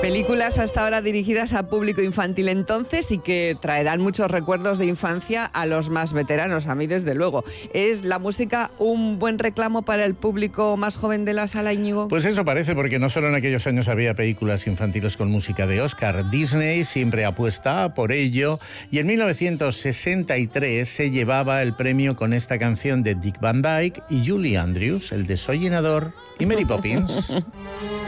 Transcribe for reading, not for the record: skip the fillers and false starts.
Películas hasta ahora dirigidas a público infantil entonces y que traerán muchos recuerdos de infancia a los más veteranos, a mí desde luego. ¿Es la música un buen reclamo para el público más joven de la sala, Íñigo? Pues eso parece, porque no solo en aquellos años había películas infantiles con música de Oscar. Disney siempre apuesta por ello y en 1963 se llevaba el premio con esta canción de Dick Van Dyke y Julie Andrews, el de Soy Llenador y Mary Poppins.